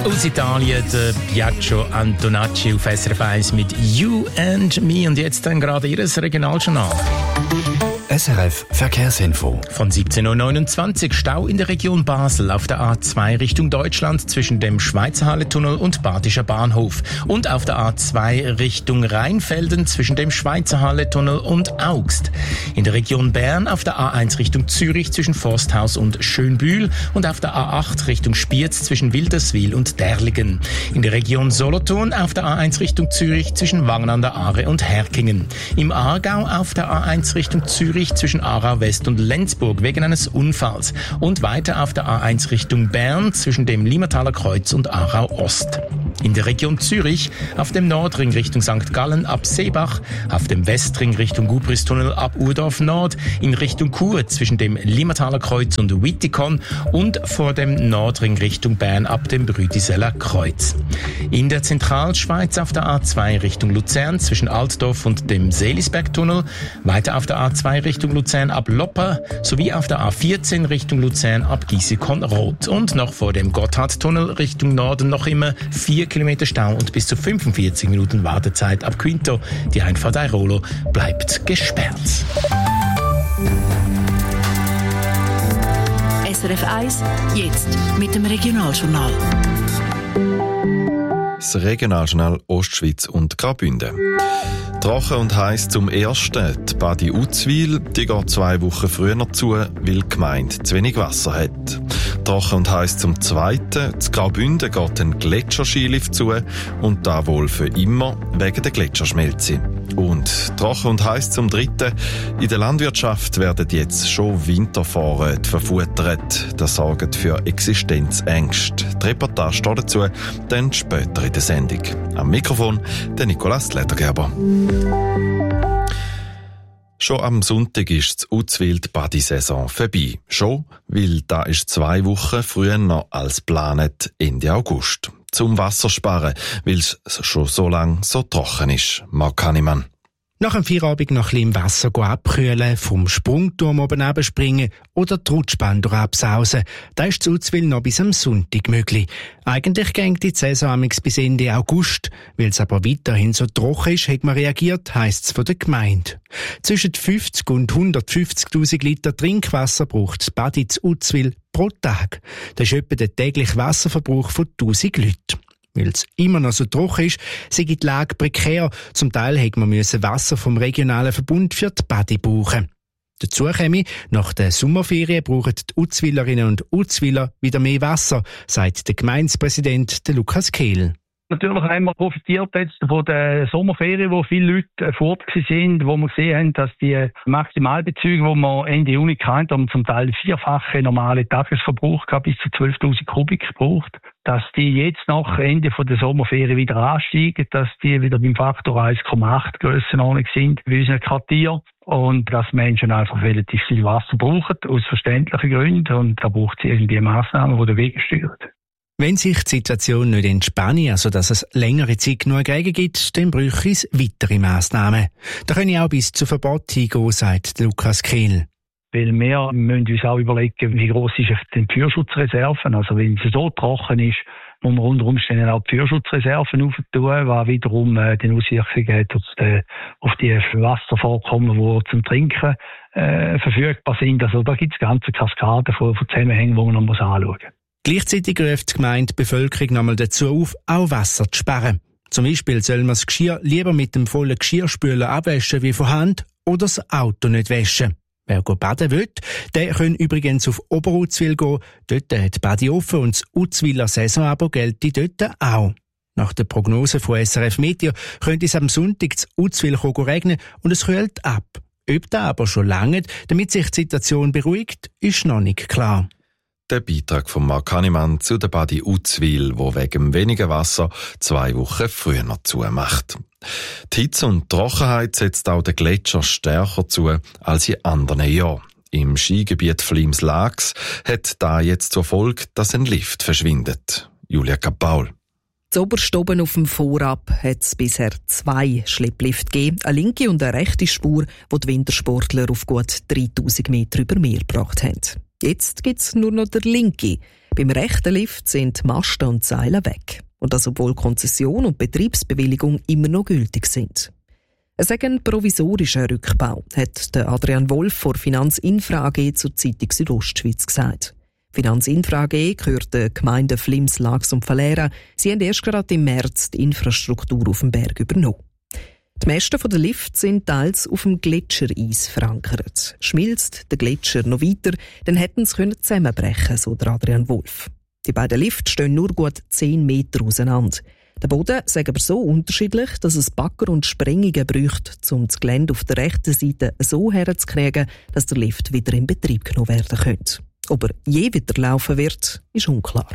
Aus Italien, der Biagio Antonacci auf SRF 1 mit You and Me. Und jetzt dann gerade Ihres Regionaljournal. SRF Verkehrsinfo. Von 17.29 Uhr Stau in der Region Basel auf der A2 Richtung Deutschland zwischen dem Schweizerhalle-Tunnel und Badischer Bahnhof. Und auf der A2 Richtung Rheinfelden zwischen dem Schweizerhalle-Tunnel und Augst. In der Region Bern auf der A1 Richtung Zürich zwischen Forsthaus und Schönbühl und auf der A8 Richtung Spiez zwischen Wilderswil und Derligen. In der Region Solothurn auf der A1 Richtung Zürich zwischen Wangen an der Aare und Herkingen. Im Aargau auf der A1 Richtung Zürich zwischen Aarau West und Lenzburg wegen eines Unfalls und weiter auf der A1 Richtung Bern zwischen dem Limmertaler Kreuz und Aarau Ost. In der Region Zürich auf dem Nordring Richtung St. Gallen ab Seebach, auf dem Westring Richtung Gubristunnel ab Urdorf Nord, in Richtung Chur zwischen dem Limmertaler Kreuz und Wittikon und vor dem Nordring Richtung Bern ab dem Brütiseller Kreuz. In der Zentralschweiz auf der A2 Richtung Luzern zwischen Altdorf und dem Seelisbergtunnel, weiter auf der A2 Richtung Luzern ab Loppa sowie auf der A14 Richtung Luzern ab Giesecon-Roth. Und noch vor dem Gotthardtunnel Richtung Norden noch immer 4 Kilometer Stau und bis zu 45 Minuten Wartezeit ab Quinto. Die Einfahrt Airolo bleibt gesperrt. SRF 1, jetzt mit dem Regionaljournal. Das Regionaljournal Ostschweiz und Graubünden. Trocken und heiß zum Ersten. Die Badi Uzwil, die geht 2 Wochen früher zu, weil die Gemeinde zu wenig Wasser hat. Trocken und heiß zum Zweiten. Zu Graubünden geht ein Gletscherskilift zu und da wohl für immer wegen der Gletscherschmelze. Und trocken und heiß zum Dritten. In der Landwirtschaft werden jetzt schon Wintervorräte verfuttert. Das sorgt für Existenzängste. Die Reportage dazu dann später in der Sendung. Am Mikrofon der Nicolas Ledergerber. Schon am Sonntag ist die Uzwil die Badi-Saison vorbei. Schon, weil da ist 2 Wochen früher noch als geplant Ende August. Zum Wassersparen, weil es schon so lang so trocken ist. Marc Hannemann. Nach dem Feierabend noch ein bisschen im Wasser abkühlen, vom Sprungturm oben runterspringen oder die Rutschbahn absausen. Da ist zu Uzwil noch bis am Sonntag möglich. Eigentlich geht die Saison bis Ende August. Weil es aber weiterhin so trocken ist, hat man reagiert, heisst es von der Gemeinde. Zwischen 50 und 150.000 Liter Trinkwasser braucht das Badi zu Uzwil pro Tag. Das ist etwa der tägliche Wasserverbrauch von 1000 Leuten. Weil es immer noch so trocken ist, sei die Lage prekär. Zum Teil hätte man Wasser vom regionalen Verbund für die Badi brauchen. Dazu käme, nach den Sommerferien brauchen die Uzwilerinnen und Uzwiler wieder mehr Wasser, sagt der Gemeindepräsident Lukas Kehl. Natürlich haben wir profitiert jetzt von der Sommerferien, wo viele Leute fort sind, wo wir gesehen haben, dass die Maximalbezüge, die wir Ende Juni hatten, haben zum Teil 4-fache normale Tagesverbrauch gehabt, bis zu 12.000 Kubik gebraucht, dass die jetzt nach Ende von der Sommerferien wieder ansteigen, dass die wieder beim Faktor 1,8 Grössenordnung sind bei unseren Quartier und dass Menschen einfach relativ viel Wasser brauchen, aus verständlichen Gründen, und da braucht es irgendwie Massnahmen, die den Weg steuern. Wenn sich die Situation nicht entspanne, also dass es längere Zeit genug Regen gibt, dann bräuchte es weitere Massnahmen. Da können auch bis zu Verbot hingehen, sagt Lukas Kehl. Weil wir müssen uns auch überlegen, wie gross ist die Führerschutzreserven. Also wenn es so trocken ist, muss man unter Umständen auch die Führerschutzreserven aufentun, was wiederum den Auswirkungen hat auf die Wasservorkommen, die zum Trinken verfügbar sind. Also da gibt es ganze Kaskaden von Zusammenhängen, die man noch anschauen muss. Gleichzeitig ruft die Gemeinde die Bevölkerung nochmal dazu auf, auch Wasser zu sparen. Zum Beispiel soll man das Geschirr lieber mit dem vollen Geschirrspüler abwaschen wie von Hand oder das Auto nicht waschen. Wer baden will, der kann übrigens auf Oberuzwil gehen. Dort hat Badi offen und das Uzwiler Saisonabo gelte dort auch. Nach der Prognose von SRF Meteor könnte es am Sonntag zu Uzwil regnen und es kühlt ab. Ob das aber schon lange, damit sich die Situation beruhigt, ist noch nicht klar. Der Beitrag von Marc Hannemann zu der Badi Uzwil, wo wegen weniger Wasser 2 Wochen früher noch zumacht. Die Hitze und Trockenheit setzt auch den Gletscher stärker zu als in anderen Jahren. Im Skigebiet Flims-Lax hat da jetzt zur Folge, dass ein Lift verschwindet. Julia Kapaul. Zuoberst oben auf dem Vorab hat es bisher 2 Schlepplifte gegeben, eine linke und eine rechte Spur, die die Wintersportler auf gut 3000 Meter über Meer gebracht haben. Jetzt gibt es nur noch der linke. Beim rechten Lift sind Masten und Seile weg. Und das, obwohl Konzession und Betriebsbewilligung immer noch gültig sind. Es ist ein provisorischer Rückbau, hat der Adrian Wolf von Finanzinfra AG zur Zeitung Südostschweiz gesagt. Finanzinfra AG gehört der Gemeinde Flims, Laax und Valera. Sie haben erst gerade im März die Infrastruktur auf dem Berg übernommen. Die Masten der Lifts sind teils auf dem Gletschereis verankert. Schmilzt der Gletscher noch weiter, dann hätten sie zusammenbrechen, so der Adrian Wolf. Die beiden Lifts stehen nur gut 10 Meter auseinander. Der Boden sei aber so unterschiedlich, dass es Bagger und Sprengungen bräuchte, um das Gelände auf der rechten Seite so herzukriegen, dass der Lift wieder in Betrieb genommen werden könnte. Ob er je wieder laufen wird, ist unklar.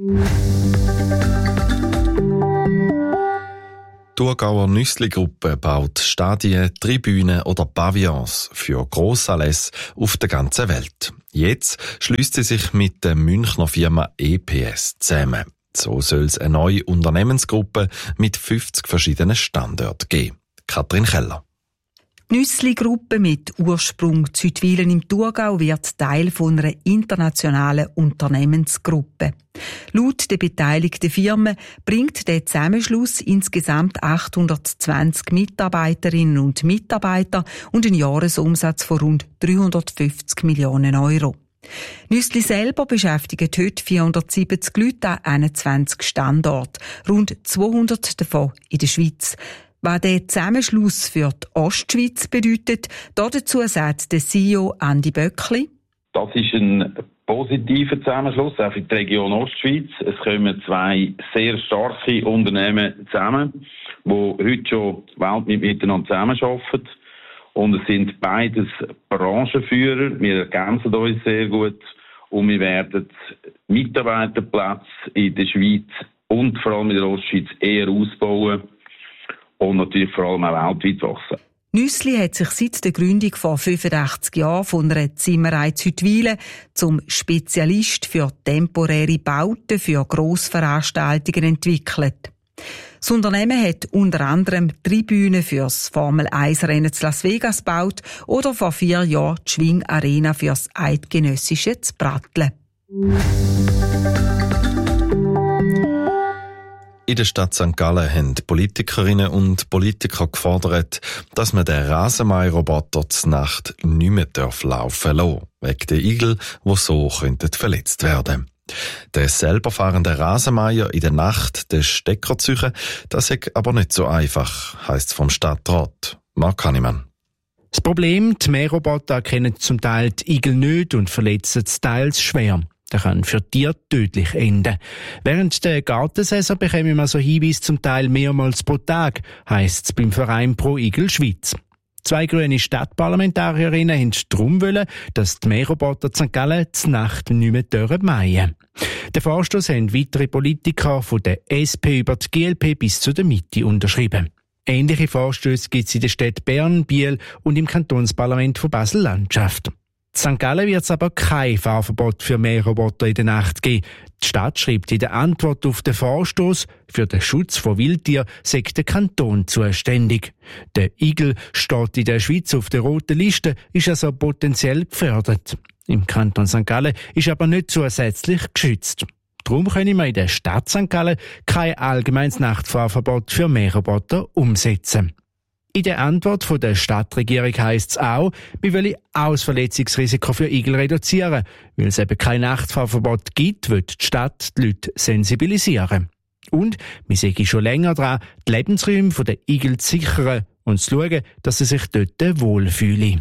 Die Thurgauer Nüssli-Gruppe baut Stadien, Tribünen oder Pavillons für Grossanlässe auf der ganzen Welt. Jetzt schließt sie sich mit der Münchner Firma EPS zusammen. So soll es eine neue Unternehmensgruppe mit 50 verschiedenen Standorten geben. Katrin Keller. Die Nüssli-Gruppe mit Ursprung Zütwilen im Thurgau wird Teil von einer internationalen Unternehmensgruppe. Laut der beteiligten Firmen bringt der Zusammenschluss insgesamt 820 Mitarbeiterinnen und Mitarbeiter und einen Jahresumsatz von rund 350 Millionen Euro. Nüssli selber beschäftigt heute 470 Leute an 21 Standorten, rund 200 davon in der Schweiz. Was der Zusammenschluss für die Ostschweiz bedeutet, dazu sagt der CEO Andi Böckli. Das ist ein positiver Zusammenschluss, auch für die Region Ostschweiz. Es kommen 2 sehr starke Unternehmen zusammen, die heute schon weltweit miteinander zusammenarbeiten. Und es sind beides Branchenführer. Wir ergänzen uns sehr gut. Und wir werden Mitarbeiterplätze in der Schweiz und vor allem in der Ostschweiz eher ausbauen. Und natürlich vor allem auch weltweit wachsen. Nüssli hat sich seit der Gründung vor 85 Jahren von einer Zimmerei Zütwilen zum Spezialist für temporäre Bauten für Grossveranstaltungen entwickelt. Das Unternehmen hat unter anderem Tribünen fürs Formel-1-Rennen zu Las Vegas gebaut oder vor 4 Jahren die Schwing-Arena fürs eidgenössische Brattle. In der Stadt St. Gallen haben Politikerinnen und Politiker gefordert, dass man den Rasenmäherroboter zur Nacht nicht mehr laufen lassen darf, wegen der Igel, die so verletzt werden. Der selber fahrende Rasenmäher in der Nacht den Stecker zu ziehen, das ist aber nicht so einfach, heisst es vom Stadtrat. Marc Hannemann. Das Problem, die Mähroboter erkennen zum Teil die Igel nicht und verletzen es teils schwer. Das kann für Tiere tödlich enden. Während der Gartensaison bekommen wir so Hinweise zum Teil mehrmals pro Tag, heisst es beim Verein Pro Igel Schweiz. 2 grüne Stadtparlamentarierinnen haben darum wollen, dass die Mähroboter St. Gallen zur Nacht nicht mehr mähen. Den Vorstoss haben weitere Politiker von der SP über die GLP bis zu der Mitte unterschrieben. Ähnliche Vorstöße gibt es in den Städten Bern, Biel und im Kantonsparlament von Basel-Landschaft. In St. Gallen wird es aber kein Fahrverbot für Mähroboter in der Nacht geben. Die Stadt schreibt in der Antwort auf den Vorstoss, für den Schutz von Wildtieren sei der Kanton zuständig. Der Igel steht in der Schweiz auf der roten Liste, ist also potenziell gefährdet. Im Kanton St. Gallen ist aber nicht zusätzlich geschützt. Darum können wir in der Stadt St. Gallen kein allgemeines Nachtfahrverbot für Mähroboter umsetzen. In der Antwort von der Stadtregierung heisst es auch, wir wollen auch das Verletzungsrisiko für Igel reduzieren. Weil es eben kein Nachtfahrverbot gibt, wird die Stadt die Leute sensibilisieren. Und wir sind schon länger dran, die Lebensräume der Igel zu sichern und zu schauen, dass sie sich dort wohlfühlen.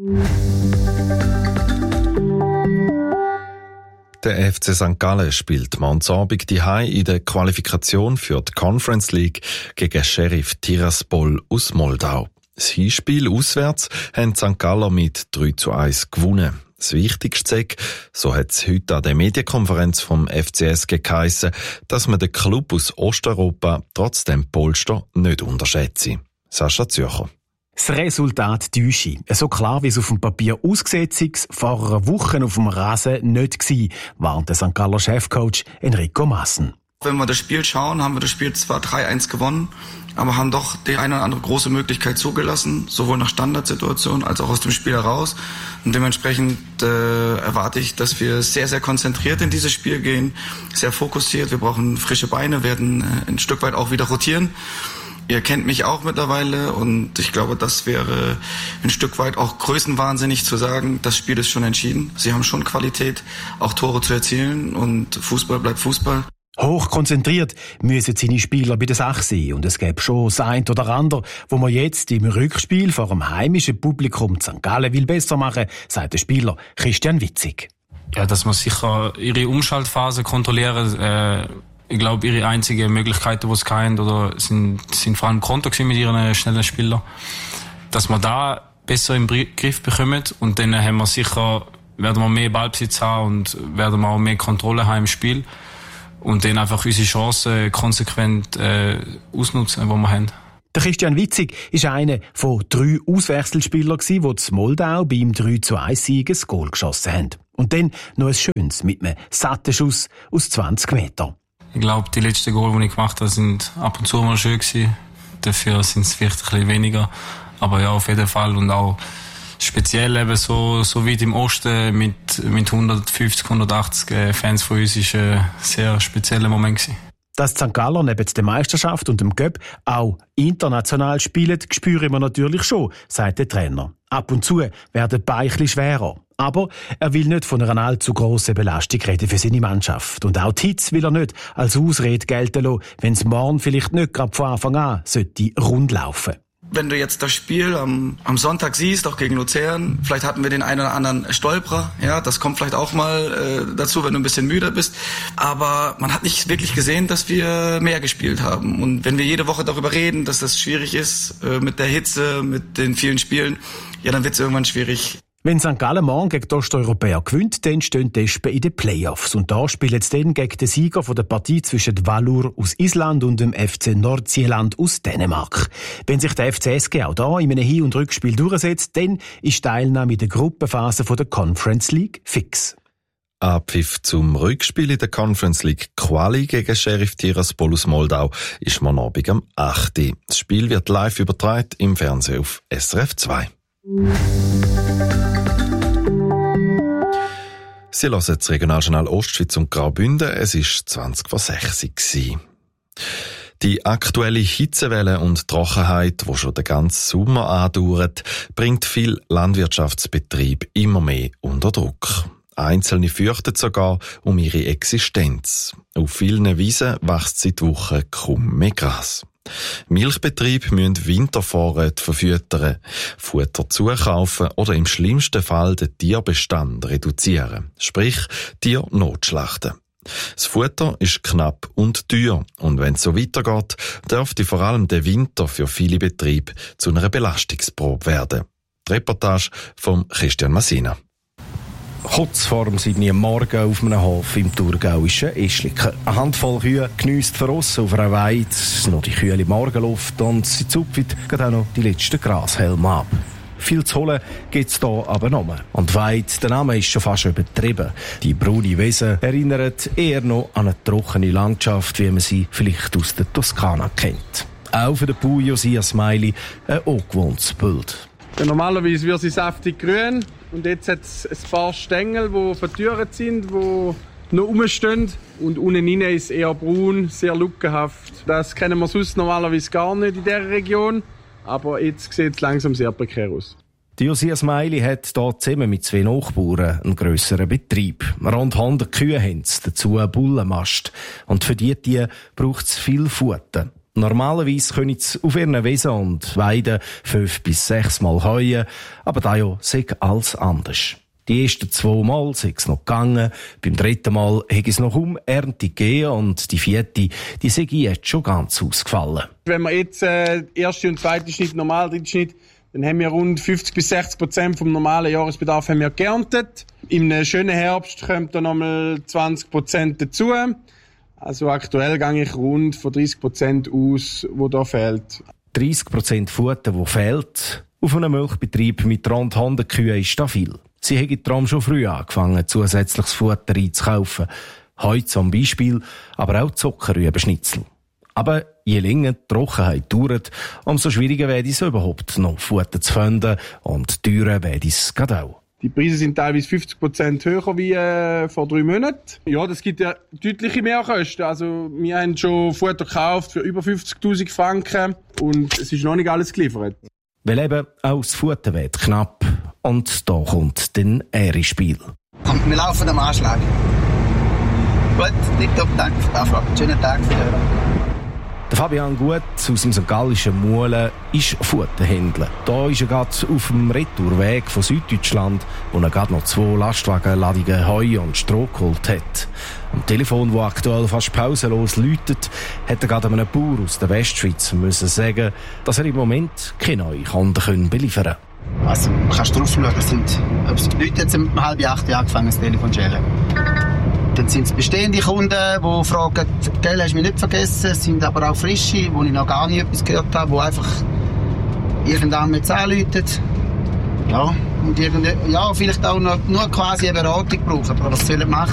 Der FC St. Gallen spielt Montagabend daheim in der Qualifikation für die Conference League gegen Sheriff Tiraspol aus Moldau. Das Hinspiel auswärts haben St. Galler mit 3:1 gewonnen. Das Wichtigste ist, so hat es heute an der Medienkonferenz vom FCSG geheissen, dass man den Club aus Osteuropa trotz dem Polster nicht unterschätze. Sascha Zürcher. Das Resultat täusche. So klar, wie es auf dem Papier aussieht, sei es vor einer Woche auf dem Rasen nicht gewesen, warnt der St. Galler Chefcoach Enrico Maassen. Wenn wir das Spiel schauen, haben wir das Spiel zwar 3-1 gewonnen, aber haben doch die eine oder andere große Möglichkeit zugelassen, sowohl nach Standardsituationen als auch aus dem Spiel heraus. Und dementsprechend erwarte ich, dass wir sehr, sehr konzentriert in dieses Spiel gehen, sehr fokussiert. Wir brauchen frische Beine, werden ein Stück weit auch wieder rotieren. Ihr kennt mich auch mittlerweile und ich glaube, das wäre ein Stück weit auch größenwahnsinnig zu sagen, das Spiel ist schon entschieden. Sie haben schon Qualität, auch Tore zu erzielen und Fußball bleibt Fußball. Hochkonzentriert müssen seine Spieler bei der Sache sein. Und es gäbe schon das ein oder andere, wo man jetzt im Rückspiel vor dem heimischen Publikum St. Gallen will besser machen, sagt der Spieler Christian Witzig. Ja, dass man sicher ihre Umschaltphase kontrollieren. Ich glaube, ihre einzigen Möglichkeiten, die sie hatten, oder sind vor allem Konter mit ihren schnellen Spielern. Dass man da besser im Griff bekommen und dann werden wir mehr Ballbesitz haben und werden wir auch mehr Kontrolle haben im Spiel. Und dann einfach unsere Chancen konsequent ausnutzen, die wir haben. Der Christian Witzig ist einer von 3 Auswechselspielern, die zu Moldau beim 3-1-Sieg ein Goal geschossen haben. Und dann noch ein schönes mit einem satten Schuss aus 20 Metern. Ich glaube, die letzten Goal, die ich gemacht habe, sind ab und zu mal schön gewesen. Dafür sind es vielleicht ein bisschen weniger. Aber ja, auf jeden Fall. Und auch speziell eben so weit im Osten mit 150, 180 Fans von uns ist ein sehr spezieller Moment gewesen. Dass die St. Galler neben der Meisterschaft und dem Cup auch international spielen, spüren wir natürlich schon, sagt der Trainer. Ab und zu werden die Beine schwerer. Aber er will nicht von einer allzu grossen Belastung reden für seine Mannschaft. Und auch die Hitze will er nicht als Ausrede gelten lassen, wenn es morgen vielleicht nicht gerade von Anfang an rund laufen sollte. Wenn du jetzt das Spiel am Sonntag siehst, auch gegen Luzern, vielleicht hatten wir den einen oder anderen Stolperer, ja, das kommt vielleicht auch mal dazu, wenn du ein bisschen müder bist, aber man hat nicht wirklich gesehen, dass wir mehr gespielt haben. Und wenn wir jede Woche darüber reden, dass das schwierig ist, mit der Hitze, mit den vielen Spielen, ja, dann wird es irgendwann schwierig. Wenn St. Gallen morgen gegen die Osteuropäer gewinnt, dann stehen die Espen in den Playoffs. Und da spielen sie dann gegen den Sieger von der Partie zwischen Valur aus Island und dem FC Nordsjælland aus Dänemark. Wenn sich der FCSG auch da in einem Hin- und Rückspiel durchsetzt, dann ist die Teilnahme in der Gruppenphase von der Conference League fix. Abpfiff zum Rückspiel in der Conference League Quali gegen Sheriff Tiraspol aus Moldau ist morgen Abend am 8. Das Spiel wird live übertragen im Fernsehen auf SRF 2. Sie hören das Regionaljournal Ostschweiz und Graubünden. Es war 20:06 Uhr. Die aktuelle Hitzewelle und Trockenheit, die schon den ganzen Sommer andauert, bringt viele Landwirtschaftsbetriebe immer mehr unter Druck. Einzelne fürchten sogar um ihre Existenz. Auf vielen Wiesen wächst seit Wochen kaum mehr Gras. Milchbetriebe müssen Wintervorräte verfüttern, Futter zukaufen oder im schlimmsten Fall den Tierbestand reduzieren, sprich Tier notschlachten. Das Futter ist knapp und teuer und wenn es so weitergeht, dürfte vor allem der Winter für viele Betriebe zu einer Belastungsprobe werden. Die Reportage von Christian Massina. Kurz vor dem 7 Uhr Morgen auf einem Hof im thurgauischen Eschliken. Eine Handvoll Kühe geniesst draussen auf einer Weide, noch die kühle Morgenluft und sie zupfen gerade auch noch die letzten Grashelme ab. Viel zu holen gibt's hier aber noch. Und die Weide, der Name ist schon fast übertrieben. Die braune Wiese erinnert eher noch an eine trockene Landschaft, wie man sie vielleicht aus der Toskana kennt. Auch für den Bauer Josia Smiley ein ungewohntes Bild. Ja, normalerweise wird sie saftig grün und jetzt hat es ein paar Stängel, die vertürt sind, die noch rumstehen. Und unten rein ist es eher braun, sehr lückenhaft. Das kennen wir sonst normalerweise gar nicht in dieser Region. Aber jetzt sieht es langsam sehr prekär aus. Die Josia Smiley hat hier zusammen mit 2 Nachbarn einen grösseren Betrieb. Rund 100 Kühe haben sie, dazu einen Bullenmast. Und für die braucht es viel Futter. Normalerweise können sie auf ihren Wiesen und Weiden 5 bis 6 Mal heuen, aber da ja sei alles anders. Die ersten 2 Mal sei es noch gegangen, beim 3. Mal hätte es noch Ernte gegeben und die 4. die sei jetzt schon ganz ausgefallen. Wenn wir jetzt erste und zweite Schnitt, normal dritten Schnitt, dann haben wir rund 50-60% vom normalen Jahresbedarf haben wir geerntet. Im schönen Herbst kommt dann nochmal 20% dazu. Also aktuell gehe ich rund von 30% aus, wo da fehlt. 30% Futter, wo fehlt. Auf einem Milchbetrieb mit rund 100 Kühen ist da viel. Sie haben darum schon früh angefangen, zusätzliches Futter einzukaufen. Heute zum Beispiel, aber auch Zuckerrübenschnitzel. Aber je länger die Trockenheit dauert, umso schwieriger wird es überhaupt noch Futter zu finden und teurer wird es gerade auch. Die Preise sind teilweise 50% höher wie vor 3 Monaten. Ja, das gibt ja deutliche Mehrkosten. Also, wir haben schon Futter gekauft für über 50'000 Franken und es ist noch nicht alles geliefert. Weil eben auch das Futter wird knapp und da kommt dann er ins Spiel. Und wir laufen am Anschlag. Gut, tipptopp, danke für die Anfrage. Schönen Tag für euch. Der Fabian Gut aus dem St. Gallischen Muhlen ist Futterhändler. Da ist er gerade auf dem Retourweg von Süddeutschland, wo er gerade noch 2 Lastwagenladungen Heu und Stroh geholt hat. Am Telefon, das aktuell fast pausenlos läutet, hat er gerade einem Bauer aus der Westschweiz müssen sagen, dass er im Moment keine neuen Kunden beliefern kann. Also, kannst du drauf schauen, die Leute jetzt um 7:30 angefangen, das Telefon zu schellen. Dann sind es bestehende Kunden, die fragen, «Gell, hast du mich nicht vergessen?» Es sind aber auch frische, wo ich noch gar nie etwas gehört habe, die einfach irgendwann jetzt anrufen. Ja, und vielleicht auch nur quasi eine Beratung brauchen. Aber was sollen wir machen?